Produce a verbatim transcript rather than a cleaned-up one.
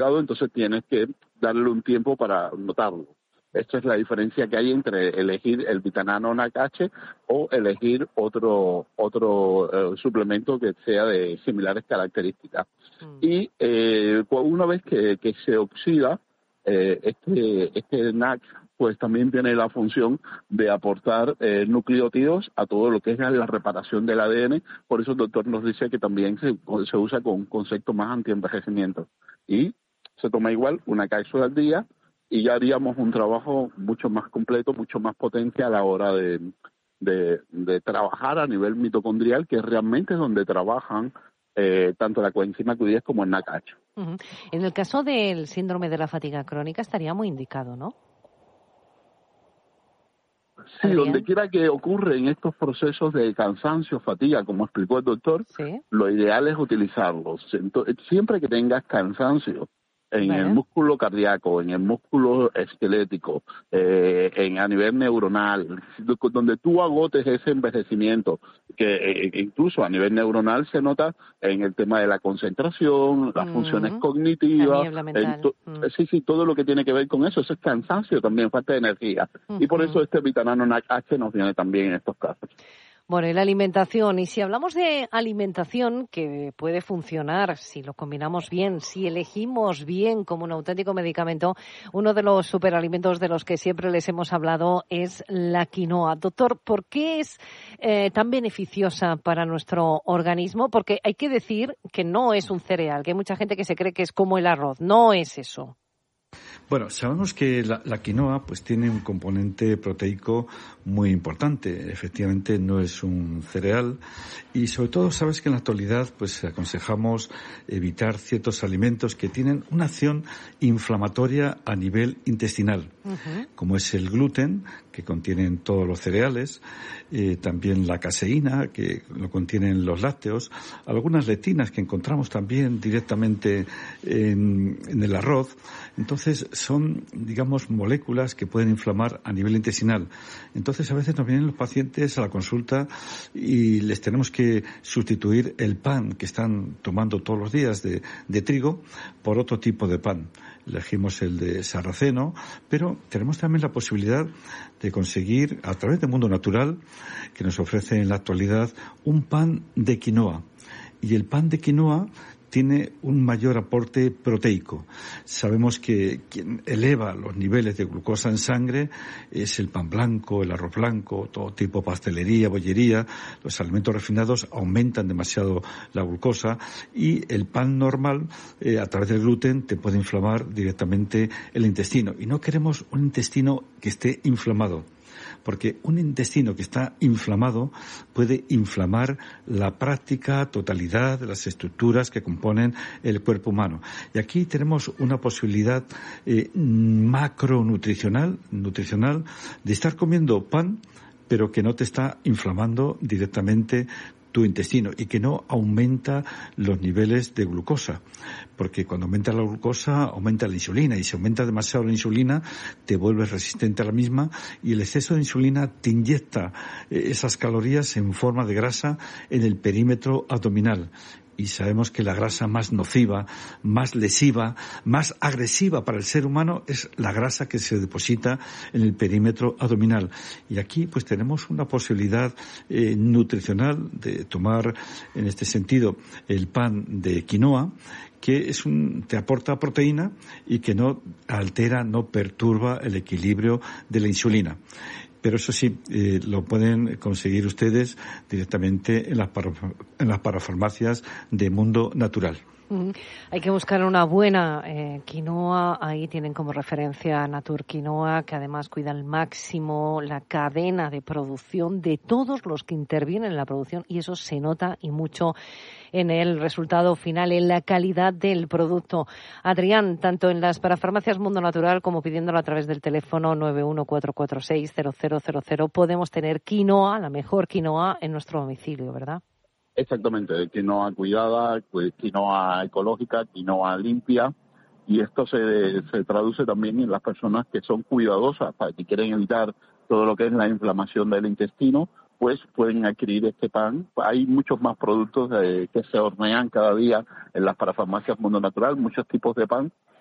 entonces tienes que darle un tiempo para notarlo. Esta es la diferencia que hay entre elegir el Vitanano N A C H o elegir otro otro eh, suplemento que sea de similares características. Mm. Y eh, una vez que, que se oxida, eh, este, este N A C, pues también tiene la función de aportar eh, nucleótidos a todo lo que es la reparación del A D N. Por eso el doctor nos dice que también se, se usa con un concepto más antienvejecimiento. Y se toma igual una cápsula al día, y ya haríamos un trabajo mucho más completo, mucho más potente a la hora de, de, de trabajar a nivel mitocondrial, que realmente es donde trabajan eh, tanto la coenzima Q diez como el N A C H. Uh-huh. En el caso del síndrome de la fatiga crónica estaría muy indicado, ¿no? Sí, donde quiera que ocurre en estos procesos de cansancio, fatiga, como explicó el doctor, ¿sí? Lo ideal es utilizarlos. Entonces, siempre que tengas cansancio, en ¿vale? el músculo cardíaco, en el músculo esquelético, eh, en a nivel neuronal, donde tú agotes ese envejecimiento, que eh, incluso a nivel neuronal se nota en el tema de la concentración, las mm. funciones cognitivas, en to- mm. sí, sí, todo lo que tiene que ver con eso, eso es cansancio también, falta de energía, uh-huh. y por eso este Vitanano N A C H nos viene también en estos casos. Bueno, y la alimentación. Y si hablamos de alimentación, que puede funcionar si lo combinamos bien, si elegimos bien como un auténtico medicamento, uno de los superalimentos de los que siempre les hemos hablado es la quinoa. Doctor, ¿por qué es eh, tan beneficiosa para nuestro organismo? Porque hay que decir que no es un cereal, que hay mucha gente que se cree que es como el arroz. No es eso. Bueno, sabemos que la, la quinoa pues tiene un componente proteico muy importante. Efectivamente no es un cereal y sobre todo sabes que en la actualidad pues aconsejamos evitar ciertos alimentos que tienen una acción inflamatoria a nivel intestinal, uh-huh. como es el gluten, que contienen todos los cereales, eh, también la caseína, que lo contienen los lácteos, algunas lectinas que encontramos también directamente en, en el arroz. Entonces son, digamos, moléculas que pueden inflamar a nivel intestinal. Entonces a veces nos vienen los pacientes a la consulta y les tenemos que sustituir el pan que están tomando todos los días de, de trigo por otro tipo de pan. Elegimos el de sarraceno, pero tenemos también la posibilidad de conseguir, a través del Mundo Natural, que nos ofrece en la actualidad, un pan de quinoa. Y el pan de quinoa tiene un mayor aporte proteico. Sabemos que quien eleva los niveles de glucosa en sangre es el pan blanco, el arroz blanco, todo tipo de pastelería, bollería. Los alimentos refinados aumentan demasiado la glucosa y el pan normal, eh, a través del gluten, te puede inflamar directamente el intestino. Y no queremos un intestino que esté inflamado, porque un intestino que está inflamado puede inflamar la práctica totalidad de las estructuras que componen el cuerpo humano. Y aquí tenemos una posibilidad eh, macronutricional, nutricional, de estar comiendo pan, pero que no te está inflamando directamente tu intestino y que no aumenta los niveles de glucosa, porque cuando aumenta la glucosa aumenta la insulina y si aumenta demasiado la insulina te vuelves resistente a la misma y el exceso de insulina te inyecta esas calorías en forma de grasa en el perímetro abdominal. Y sabemos que la grasa más nociva, más lesiva, más agresiva para el ser humano es la grasa que se deposita en el perímetro abdominal. Y aquí pues tenemos una posibilidad eh, nutricional de tomar en este sentido el pan de quinoa, que es un, te aporta proteína y que no altera, no perturba el equilibrio de la insulina. Pero eso sí, eh, lo pueden conseguir ustedes directamente en las, para, en las parafarmacias de Mundo Natural. Mm, hay que buscar una buena eh, quinoa. Ahí tienen como referencia Natur Quinoa, que además cuida al máximo la cadena de producción de todos los que intervienen en la producción y eso se nota y mucho en el resultado final, en la calidad del producto. Adrián, tanto en las parafarmacias Mundo Natural como pidiéndolo a través del teléfono nueve uno cuatro cuatro seis cero cero cero cero, podemos tener quinoa, la mejor quinoa, en nuestro domicilio, ¿verdad? Exactamente, quinoa cuidada, quinoa ecológica, quinoa limpia, y esto se, se traduce también en las personas que son cuidadosas, para que quieren evitar todo lo que es la inflamación del intestino, pues pueden adquirir este pan. Hay muchos más productos eh, que se hornean cada día en las parafarmacias Mundo Natural, muchos tipos de pan,